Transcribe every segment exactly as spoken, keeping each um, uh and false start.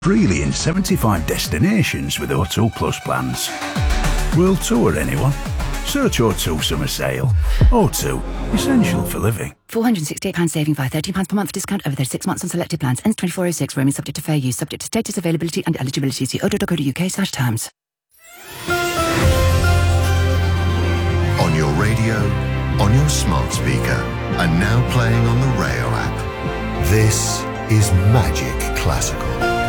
Freely in seventy-five destinations with O two Plus plans. World tour, anyone? Search O two Summer Sale. O two, essential for living. four hundred sixty-eight pounds saving via thirteen pounds per month discount over thirty-six months on selected plans. Ends twenty-four oh six. Roaming subject to fair use. Subject to status, availability and eligibility. See odo.co.uk slash terms. On your radio, on your smart speaker, and now playing on the Rail app. This is Magic Classical.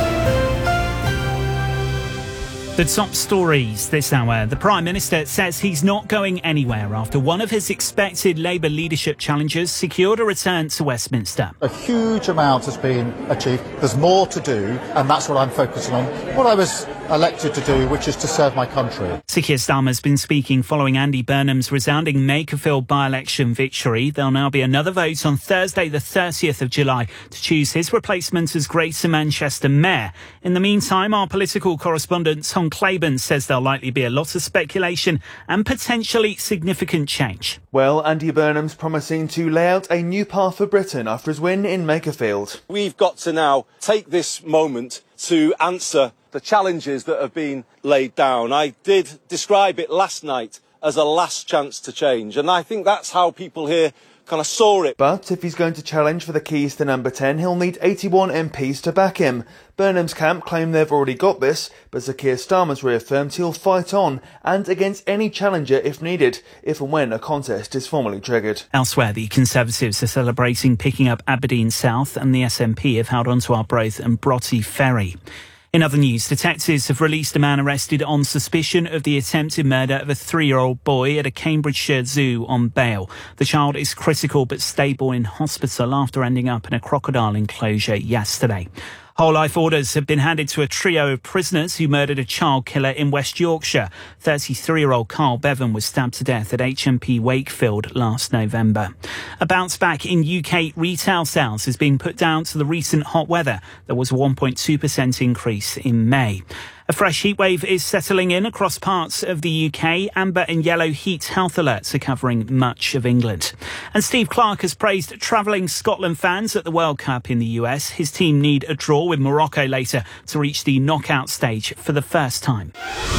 The top stories this hour. The Prime Minister says he's not going anywhere after one of his expected Labour leadership challengers secured a return to Westminster. A huge amount has been achieved. There's more to do, and that's what I'm focusing on. What I was elected to do, which is to serve my country. Sir Keir Starmer's been speaking following Andy Burnham's resounding Makerfield by-election victory. There'll now be another vote on Thursday the thirtieth of July to choose his replacement as Greater Manchester Mayor. In the meantime, our political correspondent Tom Claiborne says there'll likely be a lot of speculation and potentially significant change. Well, Andy Burnham's promising to lay out a new path for Britain after his win in Makerfield. We've got to now take this moment to answer the challenges that have been laid down. I did describe it last night as a last chance to change, and I think that's how people here kind of saw it. But if he's going to challenge for the keys to number ten, he'll need eighty-one M Ps to back him. Burnham's camp claim they've already got this, but Sir Keir Starmer's reaffirmed he'll fight on and against any challenger if needed, if and when a contest is formally triggered. Elsewhere, the Conservatives are celebrating picking up Aberdeen South, and the S N P have held on to Arbroath and Broughty Ferry. In other news, detectives have released a man arrested on suspicion of the attempted murder of a three-year-old boy at a Cambridgeshire zoo on bail. The child is critical but stable in hospital after ending up in a crocodile enclosure yesterday. Whole life orders have been handed to a trio of prisoners who murdered a child killer in West Yorkshire. thirty-three-year-old Carl Bevan was stabbed to death at H M P Wakefield last November. A bounce back in U K retail sales has been put down to the recent hot weather. There was a one point two percent increase in May. A fresh heatwave is settling in across parts of the U K. Amber and yellow heat health alerts are covering much of England. And Steve Clarke has praised travelling Scotland fans at the World Cup in the U S. His team need a draw with Morocco later to reach the knockout stage for the first time.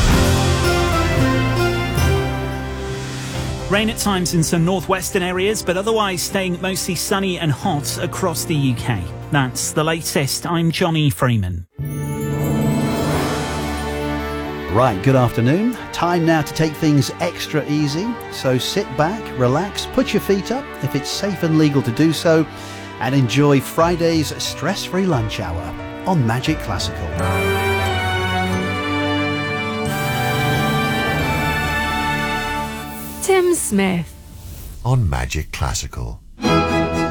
Rain at times in some northwestern areas, but otherwise staying mostly sunny and hot across the U K. That's the latest. I'm Johnny Freeman. Right, good afternoon. Time now to take things extra easy. So sit back, relax, put your feet up if it's safe and legal to do so, and enjoy Friday's stress-free lunch hour on Magic Classical. Tim Smith on Magic Classical.